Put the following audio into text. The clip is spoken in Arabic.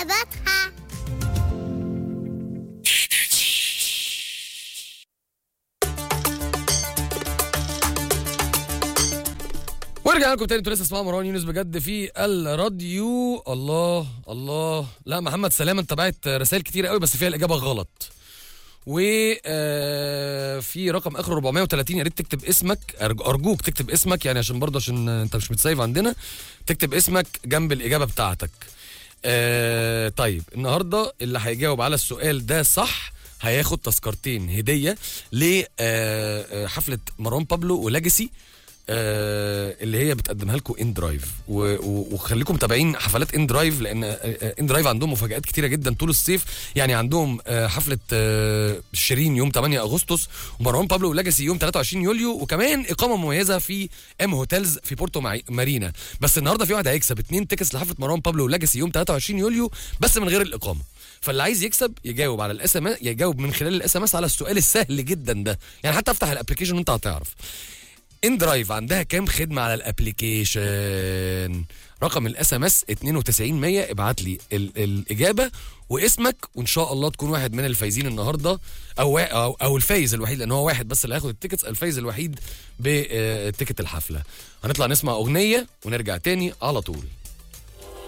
إجابتها. ورجعنا لكم تاني. انتوا لسه اسمعوا مروان يونس بجد في الراديو. الله الله. لا محمد سلامه انت بعت رسائل كتير قوي بس فيها الاجابه غلط. و في رقم اخره 430 يا ريت تكتب اسمك، ارجوك تكتب اسمك يعني عشان انت مش متسيف عندنا، تكتب اسمك جنب الاجابه بتاعتك. طيب النهارده اللي هيجاوب على السؤال ده صح هياخد تذكرتين هديه لحفله مروان بابلو ولاجاسي اللي هي بتقدمها لكم ان درايف. وخليكم متابعين حفلات ان درايف لان ان درايف عندهم مفاجآت كتيره جدا طول الصيف. يعني عندهم حفله شيرين يوم 8 اغسطس ومروان بابلو ولاجاسي يوم 23 يوليو، وكمان اقامه مميزه في ام هوتيلز في بورتو مارينا. بس النهارده في واحد هيكسب 2 تيكتس لحفله مروان بابلو ولاجاسي يوم 23 يوليو بس من غير الاقامه. فاللي عايز يكسب يجاوب على الاس ام اس، يجاوب من خلال الاس ام اس على السؤال السهل جدا ده. يعني حتى افتح الابلكيشن وانت هتعرف ان درايف عندها كام خدمه على الابليكيشن. رقم الاس ام اس 92100. ابعت لي الاجابه واسمك وان شاء الله تكون واحد من الفايزين النهارده او الفايز الوحيد، لان هو واحد بس اللي هياخد التيكتس، الفايز الوحيد بتيكت الحفله. هنطلع نسمع اغنيه ونرجع تاني على طول.